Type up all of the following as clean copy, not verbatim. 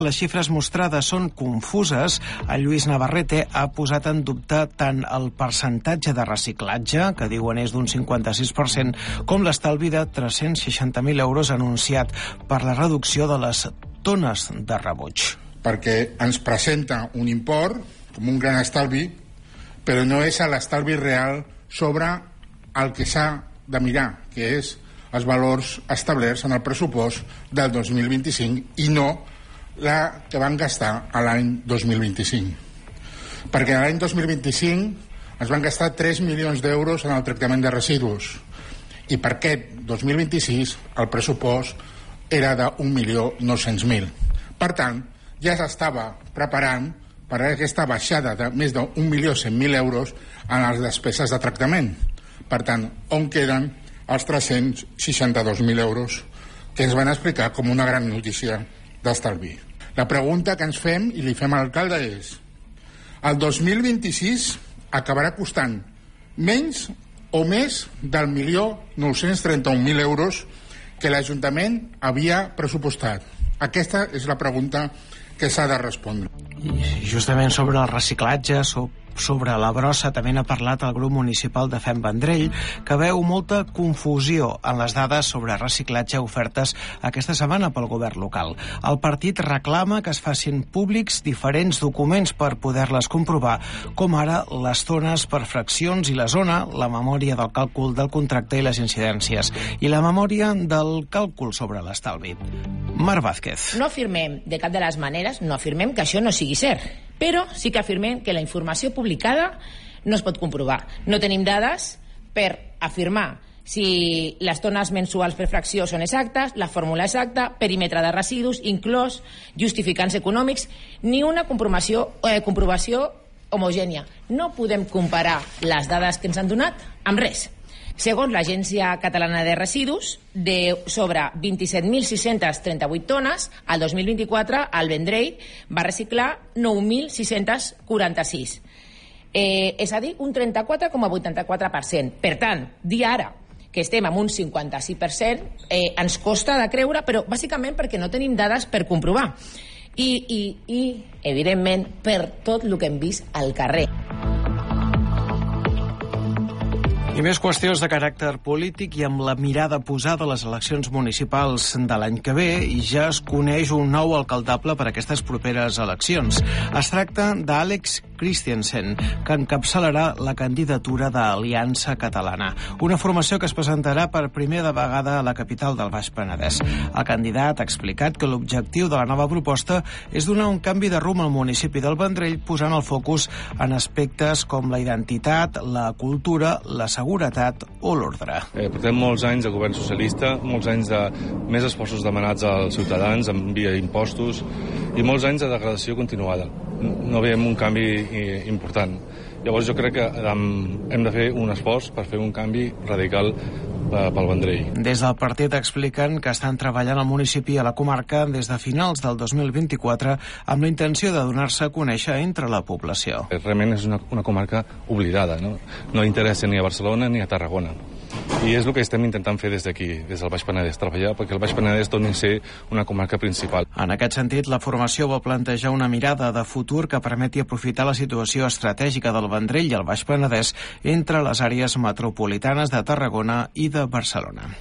Les xifres mostrades són confuses. El Lluís Navarrete ha posat en dubte tant el percentatge de reciclatge, que diuen és d'un 56%, com l'estalvi de 360.000 euros anunciat per la reducció de les tones de rebuig. Perquè ens presenta un import com un gran estalvi, però no és l'estalvi real sobre el que s'ha de mirar, que és els valors establerts en el pressupost del 2025 i no la que van gastar a l'any 2025. Perquè l'any 2025 es van gastar 3 milions d'euros en el tractament de residus i per aquest 2026 el pressupost era de 1.900.000. Per tant, ja s'estava preparant per aquesta baixada de més de 1.100.000 euros en les despeses de tractament. Per tant, on queden els 362.000 euros que ens van explicar com una gran notícia d'estalvi. La pregunta que ens fem i li fem a l'alcalde és: el 2026 acabarà costant menys o més del 1.931.000 euros que l'Ajuntament havia pressupostat? Aquesta és la pregunta que s'ha de respondre. I justament sobre el reciclatge, sobre la brossa, també n'ha parlat el grup municipal de Fem Vendrell, que veu molta confusió en les dades sobre reciclatge ofertes aquesta setmana pel govern local. El partit reclama que es facin públics diferents documents per poder-les comprovar, com ara les tones per fraccions i la zona, la memòria del càlcul del contracte i les incidències, i la memòria del càlcul sobre l'estalvi. Marc Vázquez. No afirmem, de cap de les maneres, no afirmem que això no sigui cert, però sí que afirmem que la informació publicada no es pot comprovar. No tenim dades per afirmar si les tones mensuals per fracció són exactes, la fórmula exacta, perímetre de residus, inclòs justificants econòmics, ni una comprovació homogènia. No podem comparar les dades que ens han donat amb res. Segons l'Agència Catalana de Residus, sobre 27.638 tones, al 2024 el Vendrell va reciclar 9.646. És a dir, un 34,84%. Per tant, dir ara que estem amb un 56% ens costa de creure, però bàsicament perquè no tenim dades per comprovar. I evidentment, per tot el que hem vist al carrer. I més qüestions de caràcter polític i amb la mirada posada a les eleccions municipals de l'any que ve i ja es coneix un nou alcaldable per a aquestes properes eleccions. Es tracta d'Àlex Christiansen, que encapçalarà la candidatura d'Aliança Catalana, una formació que es presentarà per primera vegada a la capital del Baix Penedès. El candidat ha explicat que l'objectiu de la nova proposta és donar un canvi de rumb al municipi del Vendrell, posant el focus en aspectes com la identitat, la cultura, la seguretat o l'ordre. Portem molts anys de govern socialista, molts anys de més esforços demanats als ciutadans en via impostos i molts anys de degradació continuada. No veiem un canvi important. Llavors jo crec que hem de fer un esforç per fer un canvi radical pel Vendrell. Des del partit expliquen que estan treballant al municipi i a la comarca des de finals del 2024 amb la intenció de donar-se a conèixer entre la població. Realment és una comarca oblidada, no interessa ni a Barcelona ni a Tarragona. I és el que estem intentant fer des d'aquí, des del Baix Penedès, treballar perquè el Baix Penedès torni a ser una comarca principal. En aquest sentit, la formació vol plantejar una mirada de futur que permeti aprofitar la situació estratègica del Vendrell i el Baix Penedès entre les àrees metropolitanes de Tarragona i de Barcelona.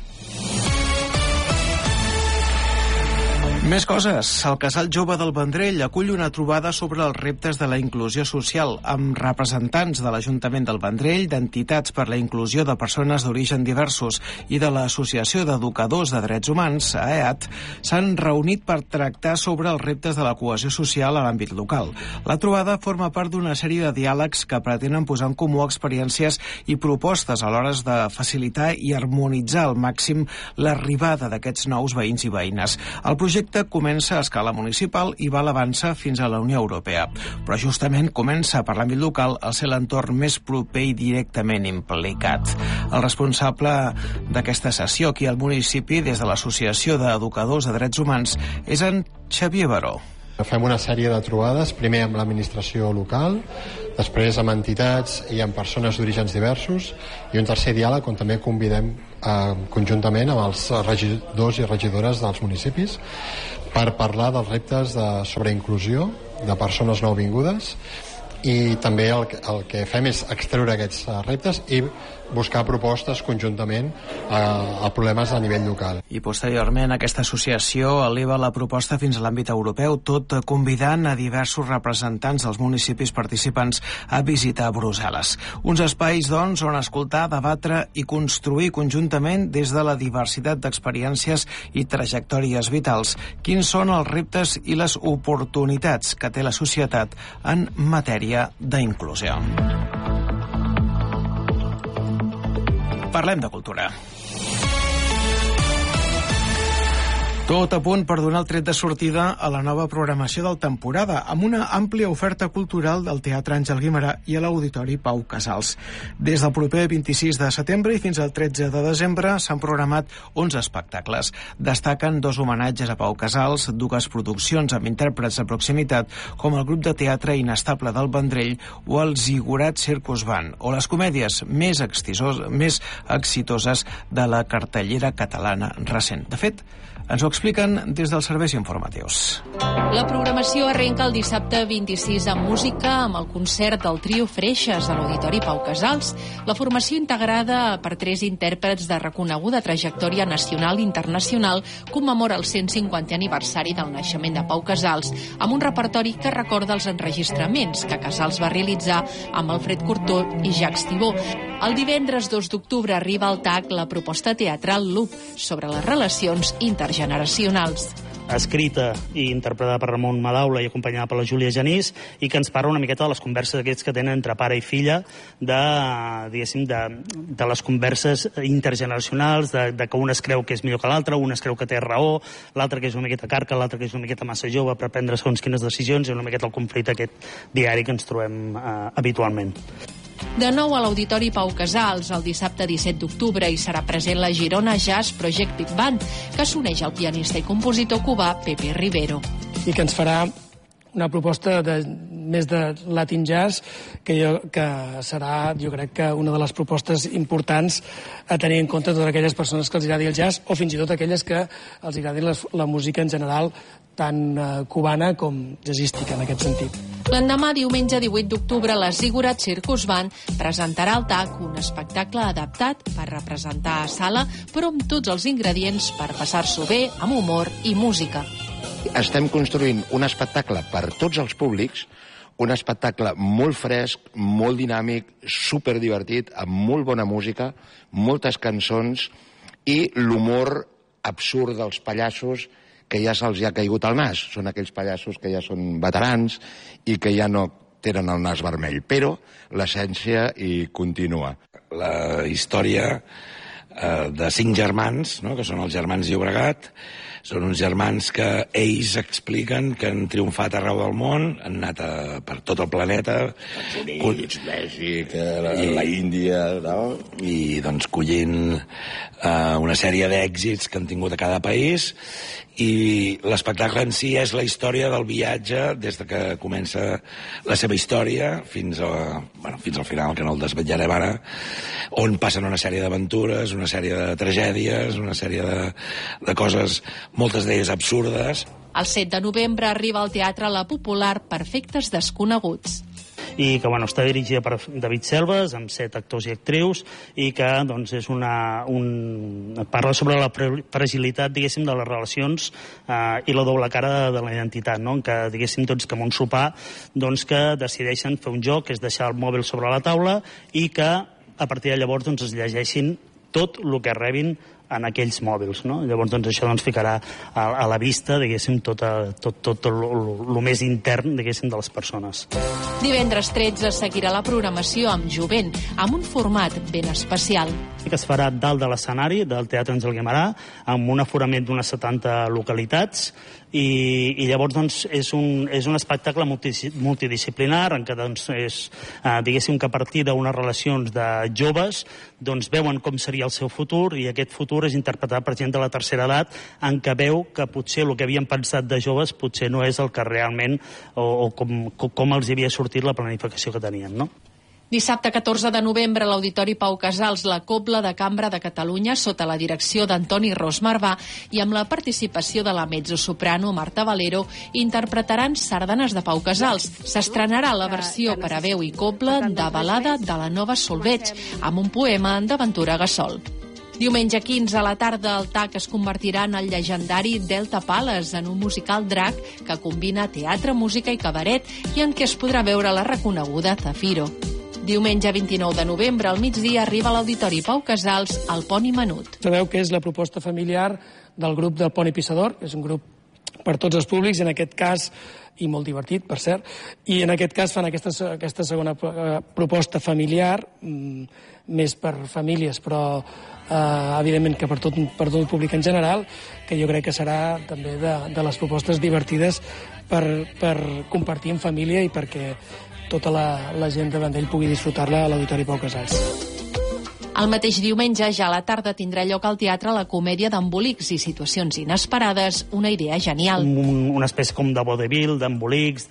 Més coses. El Casal Jove del Vendrell acull una trobada sobre els reptes de la inclusió social amb representants de l'Ajuntament del Vendrell, d'entitats per la inclusió de persones d'origen diversos i de l'Associació d'Educadors de Drets Humans, AEAT, s'han reunit per tractar sobre els reptes de la cohesió social a l'àmbit local. La trobada forma part d'una sèrie de diàlegs que pretenen posar en comú experiències i propostes a l'hora de facilitar i harmonitzar al màxim l'arribada d'aquests nous veïns i veïnes. El projecte comença a escala municipal i va a l'avança fins a la Unió Europea. Però justament comença per l'àmbit local a ser l'entorn més proper i directament implicat. El responsable d'aquesta sessió aquí al municipi, des de l'Associació d'Educadors de Drets Humans, és en Xavier Baró. Fem una sèrie de trobades, primer amb l'administració local, després amb entitats i amb persones d'orígens diversos, i un tercer diàleg on també convidem conjuntament amb els regidors i regidores dels municipis per parlar dels reptes sobre inclusió de persones nouvingudes, i també el que fem és extreure aquests reptes i buscar propostes conjuntament a problemes a nivell local. I posteriorment aquesta associació eleva la proposta fins a l'àmbit europeu, tot convidant a diversos representants dels municipis participants a visitar Brussel·les. Uns espais, doncs, on escoltar, debatre i construir conjuntament des de la diversitat d'experiències i trajectòries vitals. Quins són els reptes i les oportunitats que té la societat en matèria d'inclusió? Parlem de cultura. Tot a punt per donar el tret de sortida a la nova programació del temporada, amb una àmplia oferta cultural del Teatre Àngel Guimerà i a l'Auditori Pau Casals. Des del proper 26 de setembre i fins al 13 de desembre s'han programat 11 espectacles. Destaquen 2 homenatges a Pau Casals, 2 produccions amb intèrprets de proximitat, com el grup de teatre Inestable del Vendrell o el Zigurat Circus Band, o les comèdies més exitoses de la cartellera catalana recent. De fet, ens ho expliquen des dels serveis informatius. La programació arrenca el dissabte 26 amb música, amb el concert del trio Freixes a l'Auditori Pau Casals. La formació integrada per 3 intèrprets de reconeguda trajectòria nacional i internacional commemora el 150è aniversari del naixement de Pau Casals, amb un repertori que recorda els enregistraments que Casals va realitzar amb Alfred Cortó i Jacques Tibó. El divendres 2 d'octubre arriba al TAC la proposta teatral Loop sobre les relacions intergeneracionals. Escrita i interpretada per Ramon Madaula i acompanyada per la Júlia Genís, i que ens parla una miqueta de les converses aquests que tenen entre pare i filla, de les converses intergeneracionals, de que un es creu que és millor que l'altre, un es creu que té raó, l'altre que és una miqueta carca, l'altre que és una miqueta massa jove per prendre segons quines decisions, i una miqueta el conflicte aquest diari que ens trobem habitualment. De nou a l'Auditori Pau Casals, el dissabte 17 d'octubre, hi serà present la Girona Jazz Project Big Band, que s'uneix al pianista i compositor cubà Pepe Rivero. I que ens farà una proposta més de Latin Jazz, que serà, jo crec que una de les propostes importants a tenir en compte totes aquelles persones que els agradi el jazz, o fins i tot aquelles que els agradi la música en general, tant cubana com jazzística en aquest sentit. L'endemà, diumenge 18 d'octubre, la Zigurat Circus Band presentarà al TAC un espectacle adaptat per representar a sala, però amb tots els ingredients per passar-s'ho bé, amb humor i música. Estem construint un espectacle per tots els públics, un espectacle molt fresc, molt dinàmic, superdivertit, amb molt bona música, moltes cançons i l'humor absurd dels pallassos que ja se'ls ha caigut al nas. Són aquells pallassos que ja són veterans i que ja no tenen el nas vermell, però l'essència hi continua. La història de 5 germans, no?, que són els germans Llobregat. Són uns germans que ells expliquen que han triomfat arreu del món, han anat per tot el planeta. Els Units, Mèxic, la Índia, no? I doncs collint una sèrie d'èxits que han tingut a cada país. I l'espectacle en si és la història del viatge des de que comença la seva història fins al final, que no el desvetllarem ara, on passen una sèrie d'aventures, una sèrie de tragèdies, una sèrie de coses, moltes d'elles absurdes. El 7 de novembre arriba al Teatre La Popular Perfectes Desconeguts. I que està dirigida per David Selves, amb 7 actors i actrius, i que és parla sobre la fragilitat, diguéssim, de les relacions i la doble cara de la identitat, no? En què, diguéssim, que amb un sopar que decideixen fer un joc, que és deixar el mòbil sobre la taula, i que a partir de llavors es llegeixin tot el que rebin en aquells mòbils, no? Llavors això ficarà a la vista, diguéssim, tot el més intern, diguéssim, de les persones. Divendres 13 seguirà la programació amb Jovent, amb un format ben especial. Que es farà dalt de l'escenari del Teatre Àngel Guimerà, amb un aforament d'unes 70 localitats, i llavors doncs, és un espectacle multidisciplinar en què doncs, diguéssim que a partir d'unes relacions de joves doncs, veuen com seria el seu futur, i aquest futur és interpretat per gent de la tercera edat, en què veu que potser el que havien pensat de joves potser no és el que realment o com els havia sortit la planificació que tenien, no? Dissabte 14 de novembre a l'Auditori Pau Casals, la Cobla de Cambra de Catalunya, sota la direcció d'Antoni Ros Marvà i amb la participació de la mezzosoprano Marta Valero, interpretaran sardanes de Pau Casals. S'estrenarà la versió per a veu i cobla de Balada de la Nova Solveig, amb un poema de Ventura Gassol. Diumenge 15 a la tarda, el TAC es convertirà en el llegendari Delta Palace, en un musical drac que combina teatre, música i cabaret, i en què es podrà veure la reconeguda Zafiro. Diumenge 29 de novembre, al migdia, arriba a l'Auditori Pau Casals el Poni Menut. Sabeu que és la proposta familiar del grup del Poni Pissador, que és un grup per tots els públics, en aquest cas, i molt divertit, per cert, i en aquest cas fan aquesta segona proposta familiar, més per famílies, però evidentment que per tot el públic en general, que jo crec que serà també de les propostes divertides per compartir en família i perquè tota la gent de Vendrell pugui disfrutar-la a l'Auditori Pau Casals. El mateix diumenge, ja a la tarda, tindrà lloc al teatre la comèdia d'embolics i situacions inesperades, una idea genial. Una espècie com de vodevil, d'embolics,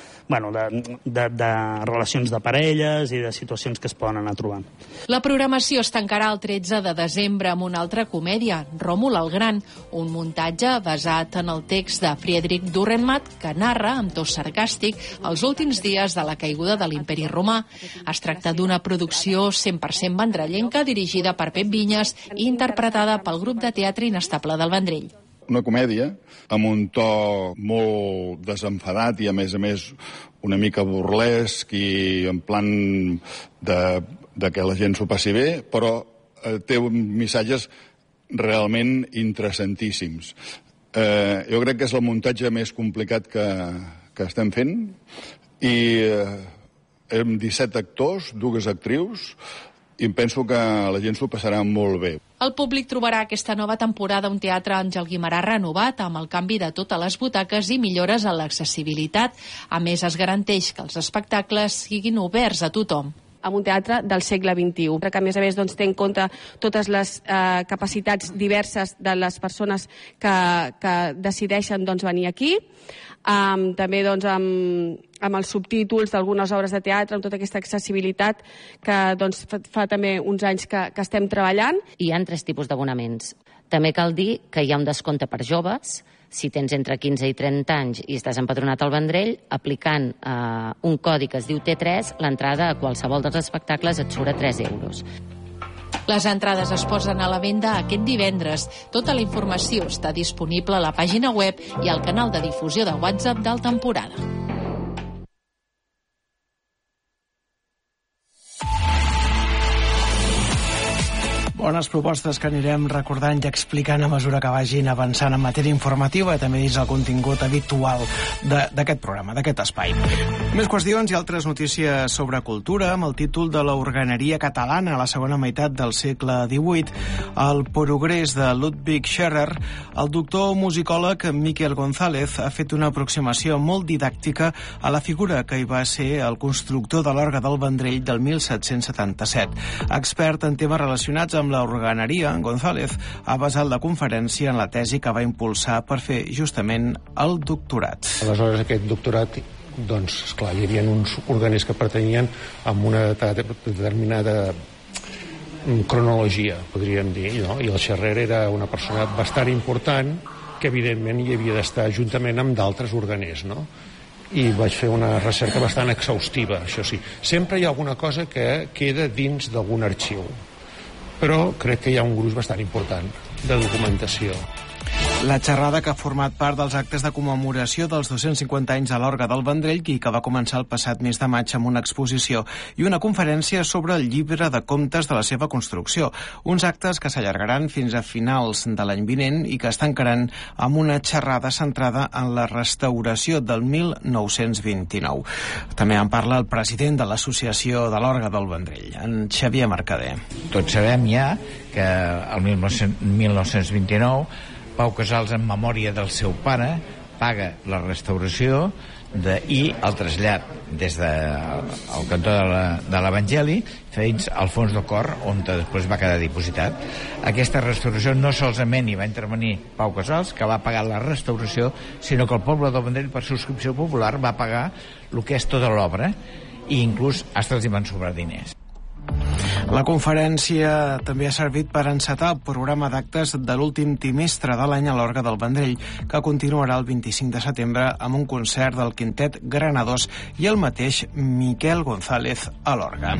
de relacions de parelles i de situacions que es poden anar trobant. La programació es tancarà el 13 de desembre amb una altra comèdia, Ròmul el Gran, un muntatge basat en el text de Friedrich Dürrenmatt que narra, amb to sarcàstic, els últims dies de la caiguda de l'Imperi Romà. Es tracta d'una producció 100% vendrellenca, dirigida per Pep Vinyes i interpretada pel grup de teatre Inestable del Vendrell. Una comèdia amb un to molt desenfadat i, a més, una mica burlesc i en plan de que la gent s'ho passi bé, però té missatges realment interessantíssims. Jo crec que és el muntatge més complicat que estem fent i amb 17 actors, 2 actrius, i penso que la gent s'ho passarà molt bé. El públic trobarà aquesta nova temporada un teatre Àngel Guimerà renovat, amb el canvi de totes les butaques i millores en l'accessibilitat. A més, es garanteix que els espectacles siguin oberts a tothom. Amb un teatre del segle XXI, que a més té en compte totes les capacitats diverses de les persones que decideixen venir aquí, també amb els subtítols d'algunes obres de teatre, amb tota aquesta accessibilitat que fa també uns anys que estem treballant. Hi ha 3 tipus d'abonaments. També cal dir que hi ha un descompte per joves. Si tens entre 15 i 30 anys i estàs empadronat al Vendrell, aplicant un codi que es diu T3, l'entrada a qualsevol dels espectacles et surt a 3 euros. Les entrades es posen a la venda aquest divendres. Tota la informació està disponible a la pàgina web i al canal de difusió de WhatsApp del Temporada. Bones propostes que anirem recordant i explicant a mesura que vagin avançant en matèria informativa i també dins el contingut habitual d'aquest programa, d'aquest espai. Més qüestions i altres notícies sobre cultura amb el títol de la organeria catalana a la segona meitat del segle XVIII, el progrés de Ludwig Scherrer. El doctor musicòleg Miquel González ha fet una aproximació molt didàctica a la figura que hi va ser el constructor de l'orgue del Vendrell del 1777. Expert en temes relacionats amb la organeria, González ha basat la conferència en la tesi que va impulsar per fer justament el doctorat. Aleshores, aquest doctorat, esclar, hi havia uns organers que pertanyien a una determinada cronologia, podríem dir, no? I el Scherrer era una persona bastant important que, evidentment, hi havia d'estar juntament amb d'altres organers, no? I vaig fer una recerca bastant exhaustiva, això sí. Sempre hi ha alguna cosa que queda dins d'algun arxiu, però crec que hi ha un gruix bastant important de documentació. La xerrada que ha format part dels actes de commemoració dels 250 anys de l'Orgue del Vendrell i que va començar el passat mes de maig amb una exposició i una conferència sobre el llibre de comptes de la seva construcció. Uns actes que s'allargaran fins a finals de l'any vinent i que es tancaran amb una xerrada centrada en la restauració del 1929. També en parla el president de l'Associació de l'Orgue del Vendrell, en Xavier Mercader. Tots sabem ja que el 1929 Pau Casals, en memòria del seu pare, paga la restauració i el trasllat des del cantó de l'Evangeli fins al fons del cor, on després va quedar dipositat. Aquesta restauració no solament hi va intervenir Pau Casals, que va pagar la restauració, sinó que el poble del Vendrell, per subscripció popular, va pagar el que és tota l'obra, i inclús fins els hi van sobrar diners. La conferència també ha servit per encetar el programa d'actes de l'últim trimestre de l'any a l'Orga del Vendrell, que continuarà el 25 de setembre amb un concert del quintet Granados i el mateix Miquel González a l'Orga.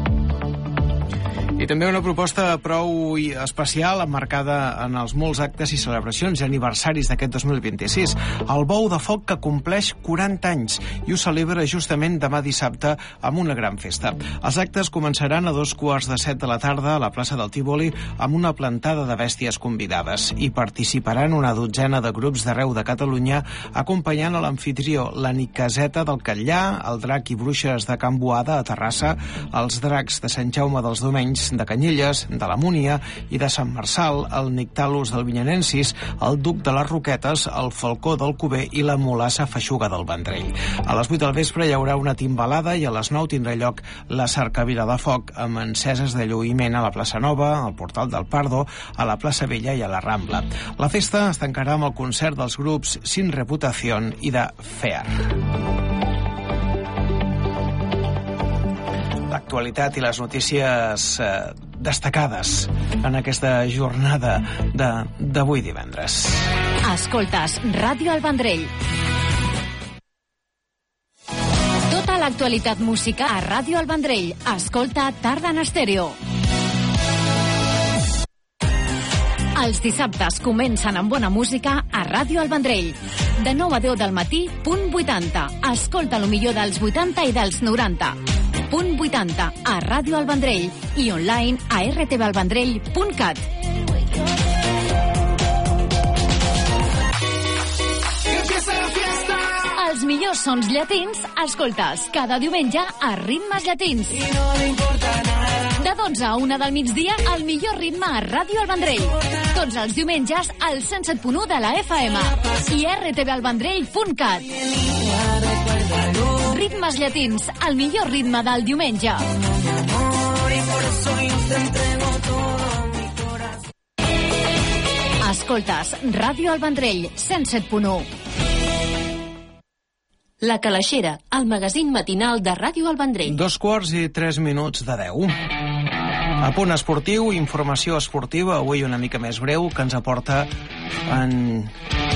I també una proposta prou especial, emmarcada en els molts actes i celebracions i aniversaris d'aquest 2026. El Bou de Foc, que compleix 40 anys i ho celebra justament demà dissabte amb una gran festa. Els actes començaran a 2:15 de la tarda a la plaça del Tívoli amb una plantada de bèsties convidades. Hi participaran una dotzena de grups d'arreu de Catalunya, acompanyant a l'amfitrió la Nicaseta del Catllà, el Drac i Bruixes de Can Boada a Terrassa, els Dracs de Sant Jaume dels Domenys, de Canyelles, de la Múnia i de Sant Marçal, el Nictalus del Vinyanensis, el Duc de les Roquetes, el Falcó del Cuber i la Molassa Feixuga del Vendrell. A les 8 del vespre hi haurà una timbalada i a les 9 tindrà lloc la cercavila de foc amb enceses de lluïment a la plaça Nova, al Portal del Pardo, a la plaça Vella i a la Rambla. La festa es tancarà amb el concert dels grups Sin Reputación i de FEAR. L'actualitat i les notícies destacades en aquesta jornada d'avui divendres. Escoltes Ràdio El Vendrell. Tota l'actualitat musical a Ràdio El Vendrell. Escolta Tarda en Estèreo. Els dissabtes comencen amb bona música a Ràdio El Vendrell. De 9 a 10 del matí, punt 80. Escolta el millor dels 80 i dels 90. Punt 80 a Ràdio El Vendrell i online a rtvalvendrell.cat. Els millors sons llatins escoltes cada diumenge a Ritmes Llatins. De 12 a 1 del migdia, el millor ritme a Ràdio El Vendrell. Tots els diumenges al 107.1 de la FM i rtvalvendrell.cat. Ritmes Llatins, el millor ritme del diumenge. Escoltes Ràdio El Vendrell, 107.1. La Calaixera, el magazín matinal de Ràdio El Vendrell. 2:03 de 10. A punt esportiu, informació esportiva, avui una mica més breu, que ens aporta en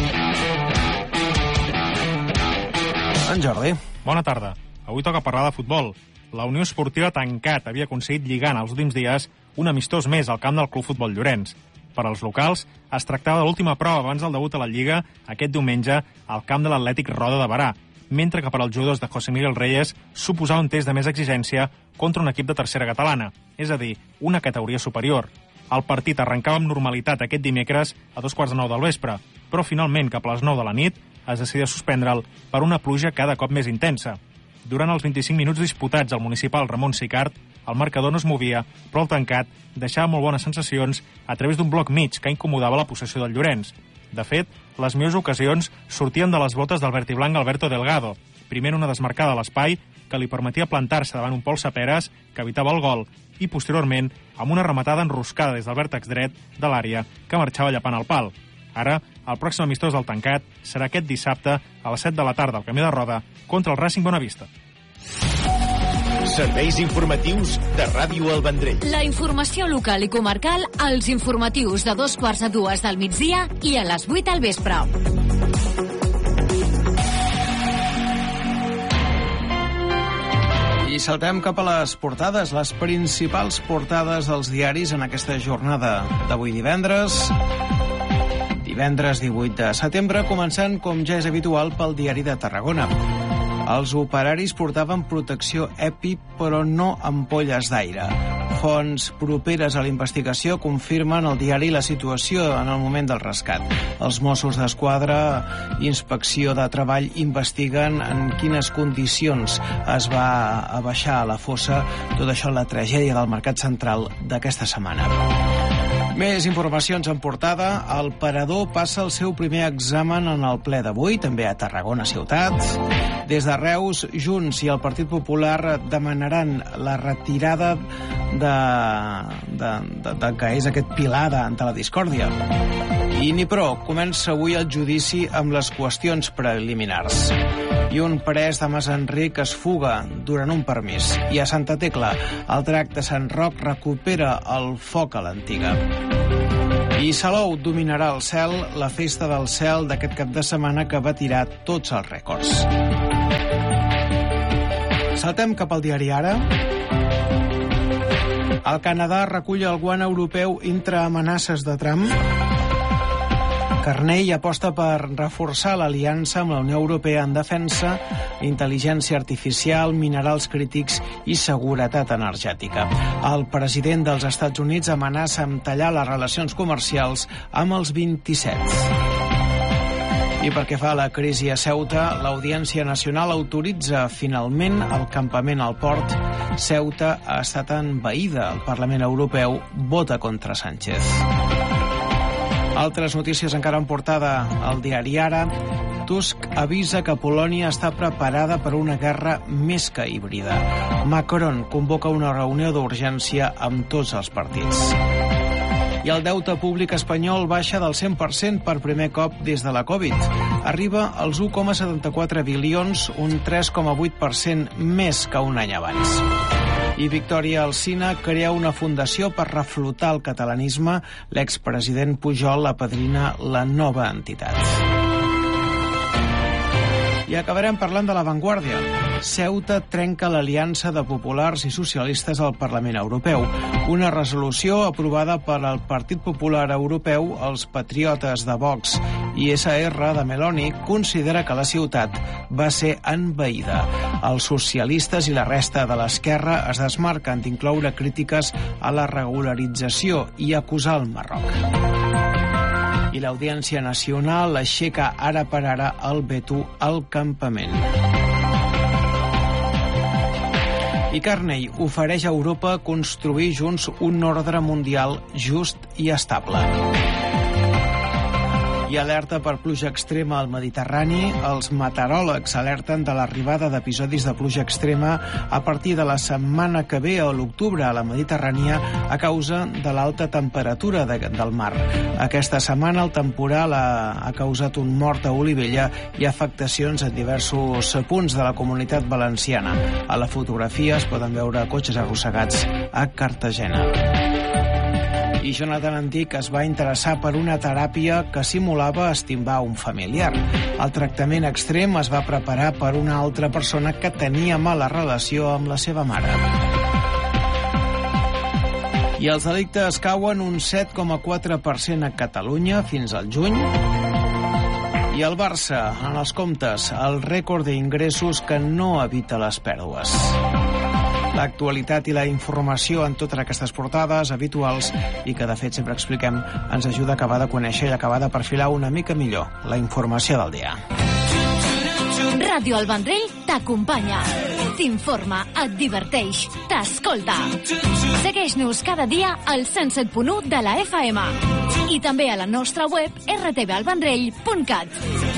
Jordi. Bona tarda. Avui toca parlar de futbol. La Unió Esportiva Tancat havia aconseguit lligar en els últims dies un amistós més al camp del Club Futbol Llorenç. Per als locals, es tractava de l'última prova abans del debut a la Lliga aquest diumenge al camp de l'Atlètic Roda de Berà, mentre que per als jugadors de José Miguel Reyes suposava un test de més exigència contra un equip de tercera catalana, és a dir, una categoria superior. El partit arrencava amb normalitat aquest dimecres a 2:15 del vespre, però finalment, cap a les 9 de la nit, es decidia suspendre'l per una pluja cada cop més intensa. Durant els 25 minuts disputats al municipal Ramon Sicart, el marcador no es movia, però el Tancat deixava molt bones sensacions a través d'un bloc mig que incomodava la possessió del Llorenç. De fet, les millors ocasions sortien de les botes del vertiblanc Alberto Delgado, primer una desmarcada a l'espai que li permetia plantar-se davant un Pol Saperes que evitava el gol i, posteriorment, amb una rematada enroscada des del vèrtex dret de l'àrea que marxava llepant el pal. Ara, el pròxim amistós del Tancat serà aquest dissabte a les 7 de la tarda al Camí de Roda contra el Racing Bonavista. Serveis informatius de Ràdio El Vendrell. La informació local i comarcal als informatius de 2:15 del migdia i a les 8 al vespre. I saltem cap a les portades, les principals portades dels diaris en aquesta jornada d'avui divendres. Divendres 18 de setembre, començant, com ja és habitual, pel Diari de Tarragona. Els operaris portaven protecció EPI, però no ampolles d'aire. Fonts properes a la investigació confirmen al diari la situació en el moment del rescat. Els Mossos d'Esquadra i Inspecció de Treball investiguen en quines condicions es va abaixar a la fossa. Tot això la tragèdia del Mercat Central d'aquesta setmana. Més informacions en portada. El Parador passa el seu primer examen en el ple d'avui, també a Tarragona ciutat. Des de Reus, Junts i el Partit Popular demanaran la retirada de que és aquest pilar de la discòrdia. I Nipro comença avui el judici amb les qüestions preliminars. I un pres de Masenric es fuga durant un permís. I a Santa Tecla, el drac de Sant Roc recupera el foc a l'antiga. I Salou dominarà el cel, la festa del cel d'aquest cap de setmana que va tirar tots els rècords. Saltem cap al diari Ara. El Canadà recull el guant europeu entre amenaces de Trump. Carney aposta per reforçar l'aliança amb la Unió Europea en defensa, intel·ligència artificial, minerals crítics i seguretat energètica. El president dels Estats Units amenaça amb tallar les relacions comercials amb els 27. I pel que fa a la crisi a Ceuta, l'Audiència Nacional autoritza finalment el campament al port. Ceuta ha estat envaïda. El Parlament Europeu vota contra Sánchez. Altres notícies encara en portada al diari Ara. Tusk avisa que Polònia està preparada per una guerra més que híbrida. Macron convoca una reunió d'urgència amb tots els partits. I el deute públic espanyol baixa del 100% per primer cop des de la Covid. Arriba als 1,74 bilions, un 3,8% més que un any abans. I Victòria Alsina crea una fundació per reflotar el catalanisme. L'expresident Pujol apadrina la nova entitat. I acabarem parlant de La Vanguardia. Ceuta trenca l'aliança de populars i socialistes al Parlament Europeu. Una resolució aprovada per al Partit Popular Europeu, els patriotes de Vox i SR de Meloni considera que la ciutat va ser envaïda. Els socialistes i la resta de l'esquerra es desmarquen d'incloure crítiques a la regularització i acusar el Marroc. I l'Audiència Nacional aixeca ara per ara el veto al campament. I Carney ofereix a Europa construir junts un ordre mundial just i estable. I alerta per pluja extrema al Mediterrani. Els meteoròlegs alerten de l'arribada d'episodis de pluja extrema a partir de la setmana que ve a l'octubre a la Mediterrània a causa de l'alta temperatura del mar. Aquesta setmana el temporal ha causat un mort a Olivella i afectacions en diversos punts de la Comunitat Valenciana. A la fotografia es poden veure cotxes arrossegats a Cartagena. I Jonathan Antic es va interessar per una teràpia que simulava estimbar un familiar. El tractament extrem es va preparar per una altra persona que tenia mala relació amb la seva mare. I els delictes cauen un 7,4% a Catalunya fins al juny. I el Barça, en els comptes, el rècord d'ingressos que no evita les pèrdues. L'actualitat i la informació en totes aquestes portades habituals i que de fet sempre expliquem ens ajuda a acabar de conèixer i acabar de perfilar una mica millor la informació del dia. Ràdio El Vendrell t'acompanya, t'informa, et diverteix, t'escolta. Segueix-nos cada dia al 107.1 de la FM i també a la nostra web rtvalvendrell.cat.